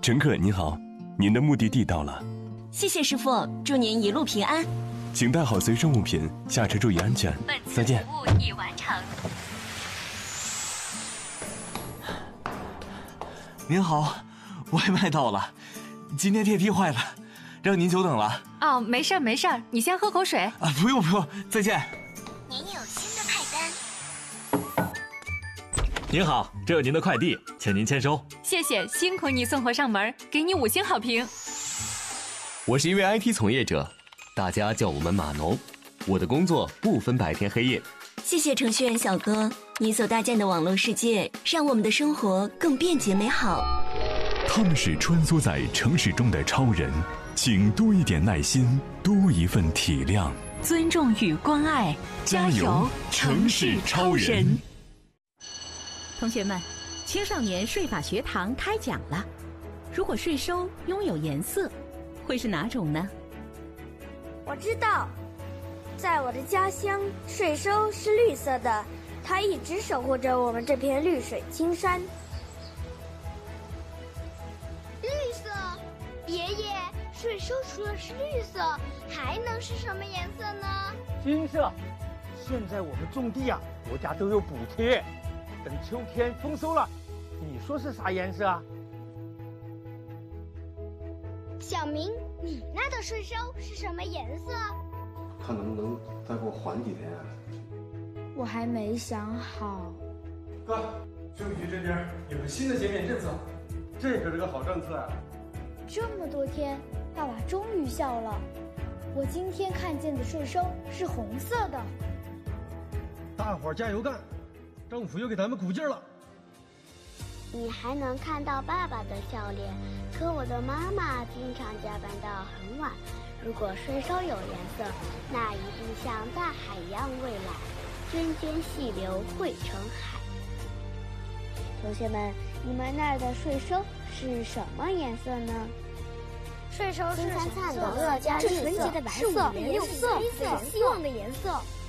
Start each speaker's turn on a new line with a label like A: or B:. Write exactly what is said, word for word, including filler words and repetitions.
A: 乘客您好，您的目的地到了。
B: 谢谢师傅，祝您一路平安。
A: 请带好随身物品，下车注意安全。再见。
B: 服务已完成。
C: 您好，外卖到了，今天电梯坏了，让您久等了。
D: 哦，没事儿没事儿，你先喝口水。
C: 啊，不用不用，再见。
B: 您有新的派单。
E: 您好，这有您的快递，请您签收。
D: 谢谢，辛苦你送货上门，给你五星好评。
F: 我是一位 I T 从业者，大家叫我们码农。我的工作不分白天黑夜。
B: 谢谢程序员小哥，你所搭建的网络世界，让我们的生活更便捷美好。
G: 他们是穿梭在城市中的超人，请多一点耐心，多一份体谅，
D: 尊重与关爱，
G: 加油，城市超人！
H: 同学们，青少年税法学堂开讲了。如果税收拥有颜色，会是哪种呢？
I: 我知道，在我的家乡，税收是绿色的，它一直守护着我们这片绿水青山。
J: 绿色，爷爷，税收除了是绿色，还能是什么颜色呢？
K: 金色。现在我们种地啊，国家都有补贴，等秋天丰收了，你说是啥颜色啊？
J: 小明，你那的税收是什么颜色？
L: 看能不能再给我缓几天啊？
I: 我还没想好。
M: 哥，税务局这边有个新的减免政策，
K: 这可是个好政策啊！
I: 这么多天，爸爸终于笑了。我今天看见的税收是红色的。
K: 大伙儿加油干，政府又给咱们鼓劲了。
J: 你还能看到爸爸的笑脸，可我的妈妈经常加班到很晚。如果税收有颜色，那一定像大海一样蔚蓝，涓涓细流汇成海。同学们，你们那儿的税收是什么颜色呢？
I: 税收是
J: 金灿灿的
I: 乐嘉
J: 是纯洁的白色，
I: 是五颜六色、希望的颜色。